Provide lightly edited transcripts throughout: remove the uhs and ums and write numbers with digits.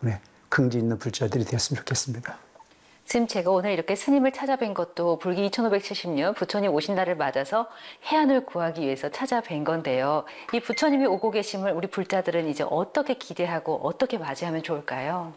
때문에 긍지 있는 불자들이 되었으면 좋겠습니다. 스님, 제가 오늘 이렇게 스님을 찾아뵌 것도 불기 2570년 부처님 오신 날을 맞아서 해안을 구하기 위해서 찾아뵌 건데요. 이 부처님이 오고 계심을 우리 불자들은 이제 어떻게 기대하고 어떻게 맞이하면 좋을까요?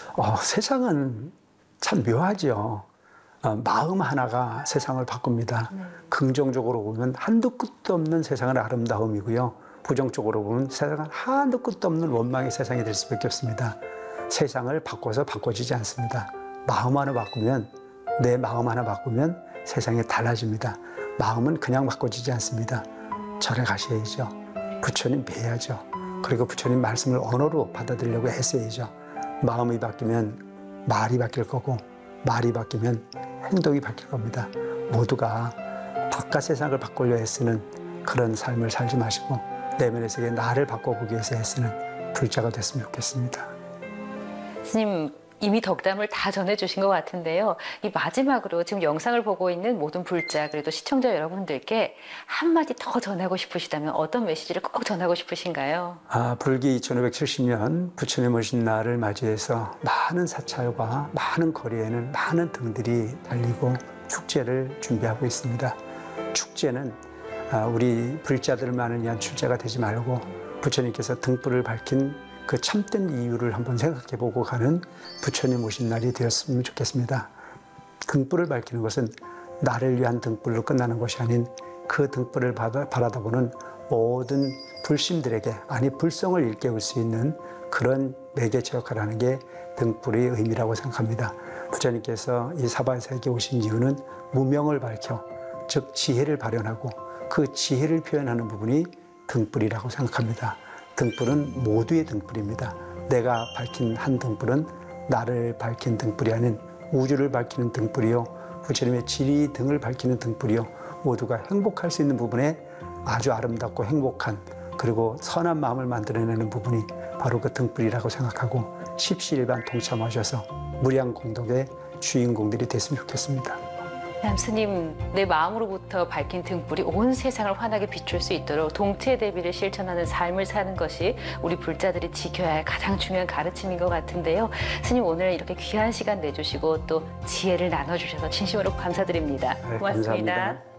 세상은 참 묘하죠. 마음 하나가 세상을 바꿉니다. 긍정적으로 보면 한도 끝도 없는 세상의 아름다움이고요. 부정적으로 보면 세상은 한도 끝도 없는 원망의 세상이 될 수밖에 없습니다. 세상을 바꿔서 바꿔지지 않습니다. 마음 하나 바꾸면, 내 마음 하나 바꾸면 세상이 달라집니다. 마음은 그냥 바꿔지지 않습니다. 절에 가셔야죠. 부처님 뵈야죠. 그리고 부처님 말씀을 언어로 받아들이려고 애써야죠. 마음이 바뀌면 말이 바뀔 거고, 말이 바뀌면 행동이 바뀔 겁니다. 모두가 바깥 세상을 바꾸려 애쓰는 그런 삶을 살지 마시고 내면의 세계 나를 바꿔보기 위해서 애쓰는 불자가 됐으면 좋겠습니다. 스님, 이미 덕담을 다 전해주신 것 같은데요. 이 마지막으로 지금 영상을 보고 있는 모든 불자 그리고 시청자 여러분들께 한마디 더 전하고 싶으시다면 어떤 메시지를 꼭 전하고 싶으신가요? 불기 2570년 부처님 오신 날을 맞이해서 많은 사찰과 많은 거리에는 많은 등들이 달리고 축제를 준비하고 있습니다. 축제는 우리 불자들만을 위한 축제가 되지 말고 부처님께서 등불을 밝힌 그 참된 이유를 한번 생각해보고 가는 부처님 오신 날이 되었으면 좋겠습니다. 등불을 밝히는 것은 나를 위한 등불로 끝나는 것이 아닌 그 등불을 바라다보는 모든 불심들에게, 아니 불성을 일깨울 수 있는 그런 매개체 역할을 하는 게 등불의 의미라고 생각합니다. 부처님께서 이 사바세계에 오신 이유는 무명을 밝혀, 즉 지혜를 발현하고 그 지혜를 표현하는 부분이 등불이라고 생각합니다. 등불은 모두의 등불입니다. 내가 밝힌 한 등불은 나를 밝힌 등불이 아닌 우주를 밝히는 등불이요, 부처님의 지리등을 밝히는 등불이요, 모두가 행복할 수 있는 부분에 아주 아름답고 행복한, 그리고 선한 마음을 만들어내는 부분이 바로 그 등불이라고 생각하고 십시일반 동참하셔서 무량공덕의 주인공들이 됐으면 좋겠습니다. 스님, 내 마음으로부터 밝힌 등불이 온 세상을 환하게 비출 수 있도록 동체 대비를 실천하는 삶을 사는 것이 우리 불자들이 지켜야 할 가장 중요한 가르침인 것 같은데요. 스님, 오늘 이렇게 귀한 시간 내주시고 또 지혜를 나눠주셔서 진심으로 감사드립니다. 고맙습니다. 감사합니다.